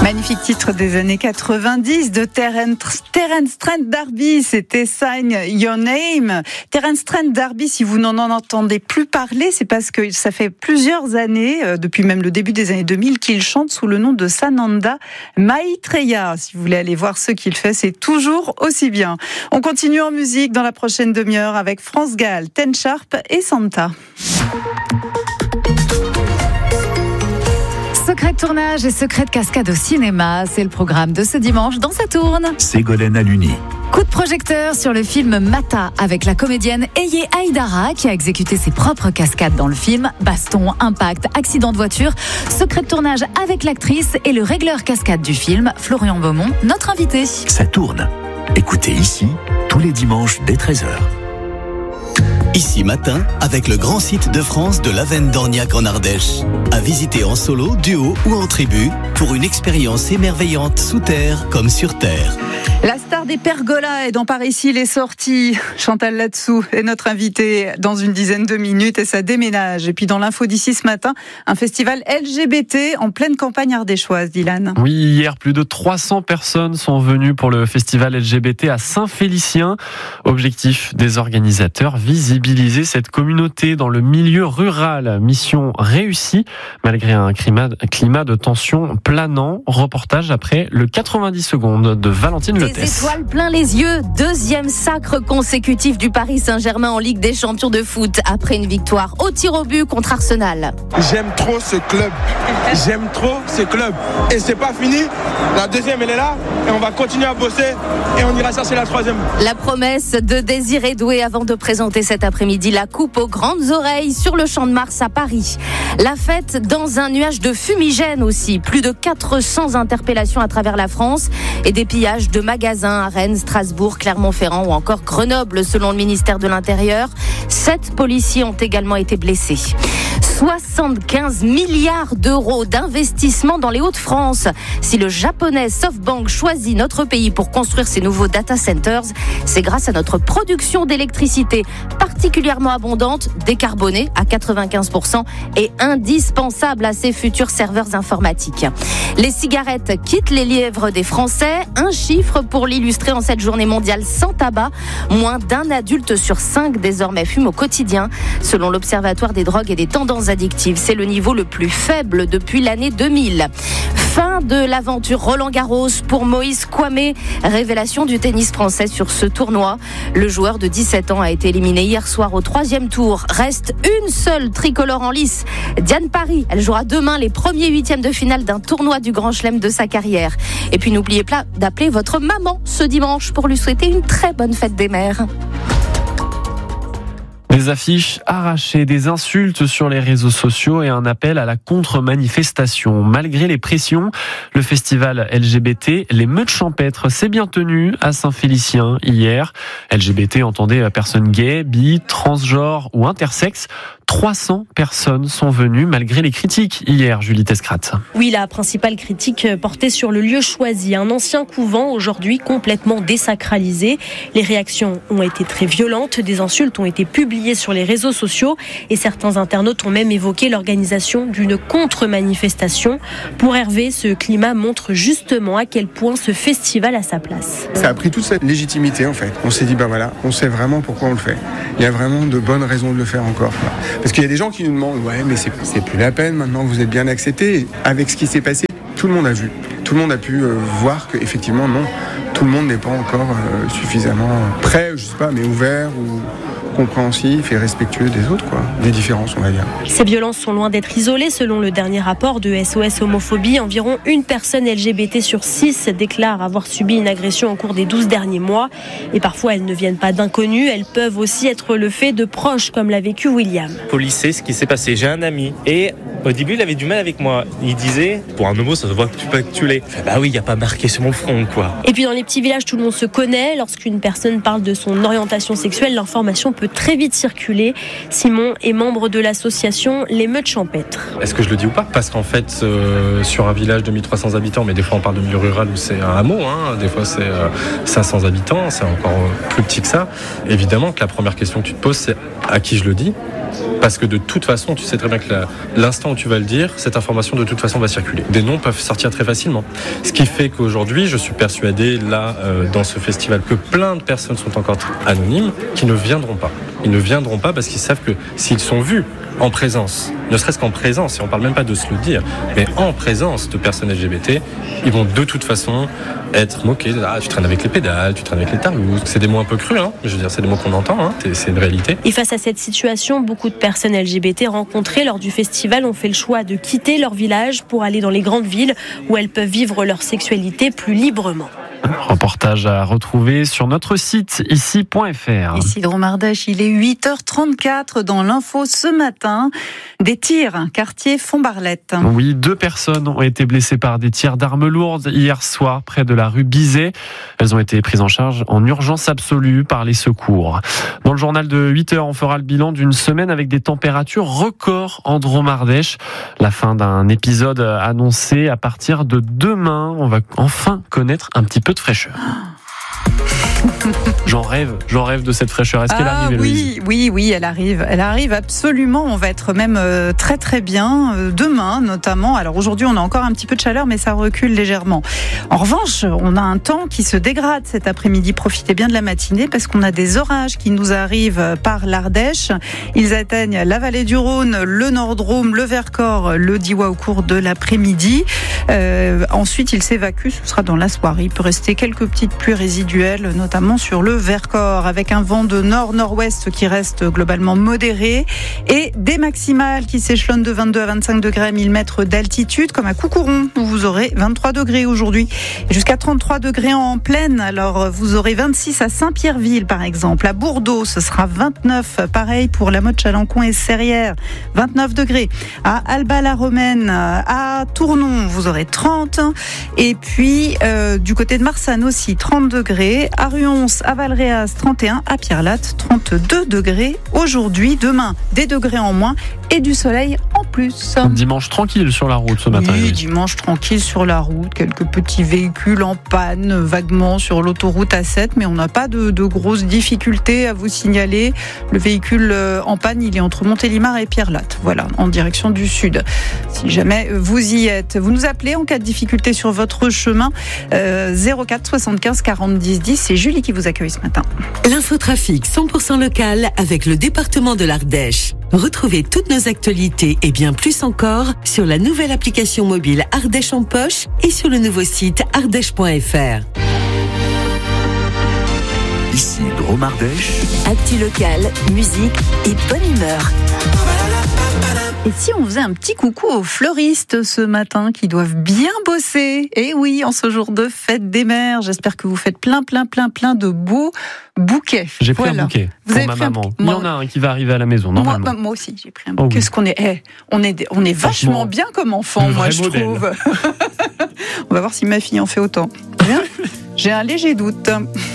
Magnifique titre des années 90 de Terence Trent D'Arby, c'était Sign Your Name. Terence Trent D'Arby, si vous n'en entendez plus parler, c'est parce que ça fait plusieurs années, depuis même le début des années 2000, qu'il chante sous le nom de Sananda Maitreya. Si vous voulez aller voir ce qu'il fait, c'est toujours aussi bien. On continue en musique dans la prochaine demi-heure avec France Gall, Ten Sharp et Santa. Secret de tournage et secret de cascade au cinéma, c'est le programme de ce dimanche dans Ça tourne. Ségolène Aluni. Coup de projecteur sur le film Mata avec la comédienne Eye Haïdara qui a exécuté ses propres cascades dans le film. Baston, impact, accident de voiture. Secret de tournage avec l'actrice et le régleur cascade du film, Florian Beaumont, notre invité. Ça tourne. Écoutez ici, tous les dimanches dès 13h. Ici matin, avec le grand site de France de l'Avenne d'Orniac en Ardèche. À visiter en solo, duo ou en tribu pour une expérience émerveillante sous terre comme sur terre. La star des pergolas est dans Par ici les sorties. Chantal Latsou est notre invitée dans une dizaine de minutes et ça déménage. Et puis dans l'info d'ici ce matin, un festival LGBT en pleine campagne ardéchoise, Dylan. Oui, hier, plus de 300 personnes sont venues pour le festival LGBT à Saint-Félicien. Objectif des organisateurs, visibiliser cette communauté dans le milieu rural. Mission réussie, malgré un climat de tension planant. Reportage après le 90 secondes de Valentine Lethès. Des étoiles plein les yeux, deuxième sacre consécutif du Paris Saint-Germain en Ligue des Champions de foot après une victoire au tir au but contre Arsenal. J'aime trop ce club et c'est pas fini, la deuxième elle est là et on va continuer à bosser et on ira chercher la troisième. La promesse de Désiré Doué avant de présenter cet après-midi la coupe aux grandes oreilles sur le Champ de Mars à Paris. La fête dans un nuage de fumigène aussi, plus de 400 interpellations à travers la France et des pillages de magasins à Rennes, Strasbourg, Clermont-Ferrand ou encore Grenoble selon le ministère de l'Intérieur. 7 policiers ont également été blessés. 75 milliards d'euros d'investissement dans les Hauts-de-France. Si le japonais SoftBank choisit notre pays pour construire ses nouveaux data centers, c'est grâce à notre production d'électricité particulièrement abondante, décarbonée à 95% et indispensable à ses futurs serveurs informatiques. Les cigarettes quittent les lièvres des Français. Un chiffre pour l'illustrer en cette journée mondiale sans tabac. Moins d'un adulte sur 5 désormais fume au quotidien. Selon l'Observatoire des drogues et des tendances addictives, c'est le niveau le plus faible depuis l'année 2000. Fin de l'aventure Roland-Garros pour Moïse Kouamé. Révélation du tennis français sur ce tournoi. Le joueur de 17 ans a été éliminé hier soir au 3e tour. Reste une seule tricolore en lice. Diane Parry, elle jouera demain les premiers 8e de finale d'un tournoi du Grand Chelem de sa carrière. Et puis n'oubliez pas d'appeler votre maman ce dimanche pour lui souhaiter une très bonne fête des mères. Des affiches arrachées, des insultes sur les réseaux sociaux et un appel à la contre-manifestation. Malgré les pressions, le festival LGBT, les Meutes Champêtres, s'est bien tenu à Saint-Félicien hier. LGBT entendait personnes gays, bi, transgenres ou intersexes. 300 personnes sont venues malgré les critiques hier, Julie Tescrat. Oui, la principale critique portait sur le lieu choisi, un ancien couvent aujourd'hui complètement désacralisé. Les réactions ont été très violentes, des insultes ont été publiées sur les réseaux sociaux et certains internautes ont même évoqué l'organisation d'une contre-manifestation. Pour Hervé, ce climat montre justement à quel point ce festival a sa place. Ça a pris toute cette légitimité en fait. On s'est dit on sait vraiment pourquoi on le fait. Il y a vraiment de bonnes raisons de le faire encore. Parce qu'il y a des gens qui nous demandent mais c'est plus la peine maintenant que vous êtes bien acceptés. Avec ce qui s'est passé, tout le monde a vu. Tout le monde a pu voir qu'effectivement non, tout le monde n'est pas encore suffisamment prêt, je sais pas, mais ouvert ou compréhensif et respectueux des autres, des différences, on va dire. Ces violences sont loin d'être isolées. Selon le dernier rapport de SOS Homophobie, environ une personne LGBT sur 6 déclare avoir subi une agression au cours des 12 derniers mois. Et parfois, elles ne viennent pas d'inconnus, elles peuvent aussi être le fait de proches, comme l'a vécu William. Au lycée, ce qui s'est passé, j'ai un ami et au début, il avait du mal avec moi. Il disait, pour un homo, ça se voit que tu peux que tu l'es. Bah oui, il n'y a pas marqué sur mon front, quoi. Et puis dans les petits villages, tout le monde se connaît. Lorsqu'une personne parle de son orientation sexuelle, l'information peut très vite circuler. Simon est membre de l'association Les Meutes Champêtres. Est-ce que je le dis ou pas ? Parce qu'en fait, sur un village de 1300 habitants, mais des fois on parle de milieu rural où c'est un hameau, des fois c'est 500 habitants, c'est encore plus petit que ça. Évidemment que la première question que tu te poses, c'est à qui je le dis ? Parce que de toute façon, tu sais très bien que l'instant où tu vas le dire, cette information de toute façon va circuler. Des noms peuvent sortir très facilement. Ce qui fait qu'aujourd'hui, je suis persuadé, là, dans ce festival, que plein de personnes sont encore anonymes, qui ne viendront pas. Ils ne viendront pas parce qu'ils savent que s'ils sont vus en présence, ne serait-ce qu'en présence, et on parle même pas de se le dire, mais en présence de personnes LGBT, ils vont de toute façon être moqués. Ah, tu traînes avec les pédales, tu traînes avec les tarlousses. C'est des mots un peu crus, hein. Je veux dire, c'est des mots qu'on entend, hein. C'est une réalité. Et face à cette situation, beaucoup de personnes LGBT rencontrées lors du festival ont fait le choix de quitter leur village pour aller dans les grandes villes où elles peuvent vivre leur sexualité plus librement. Reportage à retrouver sur notre site ici.fr. Isidro Ardèche, il est 8h34 dans l'info ce matin. Des tirs, quartier Fontbarlette. Oui, 2 personnes ont été blessées par des tirs d'armes lourdes hier soir près de la rue Bizet. Elles ont été prises en charge en urgence absolue par les secours. Dans le journal de 8h, on fera le bilan d'une semaine avec des températures records en Drôme-Ardèche. La fin d'un épisode annoncé à partir de demain. On va enfin connaître un petit peu de fraîcheur. J'en rêve de cette fraîcheur. Est-ce qu'elle arrive, Héloïse ? Oui, elle arrive absolument. On va être même très très bien demain notamment. Alors aujourd'hui, on a encore un petit peu de chaleur, mais ça recule légèrement. En revanche, on a un temps qui se dégrade cet après-midi. Profitez bien de la matinée parce qu'on a des orages qui nous arrivent par l'Ardèche. Ils atteignent la vallée du Rhône, le Nord-Drôme, le Vercors, le Diois au cours de l'après-midi. Ensuite, ils s'évacuent. Ce sera dans la soirée. Il peut rester quelques petites pluies résiduelles, notamment sur le Vercors, avec un vent de nord-nord-ouest qui reste globalement modéré et des maximales qui s'échelonnent de 22 à 25 degrés à 1000 mètres d'altitude, comme à Coucouron, où vous aurez 23 degrés aujourd'hui, jusqu'à 33 degrés en plaine. Alors, vous aurez 26 à Saint-Pierreville, par exemple. À Bourdeaux, ce sera 29. Pareil pour la Motte, Chalancon et Serrières, 29 degrés. À Alba-la-Romaine, à Tournon, vous aurez 30. Et puis, du côté de Marsanne aussi, 30 degrés. À Ruons, à Valréas, 31, à Pierrelatte, 32 degrés aujourd'hui. Demain, des degrés en moins et du soleil en plus. Dimanche tranquille sur la route ce matin. Oui, dimanche tranquille sur la route. Quelques petits véhicules en panne vaguement sur l'autoroute A7, mais on n'a pas de grosses difficultés à vous signaler. Le véhicule en panne, il est entre Montélimar et Pierrelatte. Voilà, en direction du sud. Si jamais vous y êtes, vous nous appelez en cas de difficulté sur votre chemin. 04 75 40 10 10. C'est Julie qui vous accueille ce matin. L'infotrafic 100% local avec le département de l'Ardèche. Retrouvez toutes nos actualités et bien plus encore sur la nouvelle application mobile Ardèche en poche et sur le nouveau site ardèche.fr. Ici Drôme-Ardèche. Actu local, musique et bonne humeur. Et si on faisait un petit coucou aux fleuristes ce matin qui doivent bien bosser? Et oui, en ce jour de fête des mères, j'espère que vous faites plein de beaux bouquets. J'ai pris un bouquet pour ma maman. Il y en a un qui va arriver à la maison, normalement. Moi aussi, j'ai pris un bouquet. Qu'est-ce qu'on est on est vachement bien comme enfant, moi, je trouve. On va voir si ma fille en fait autant. J'ai un léger doute.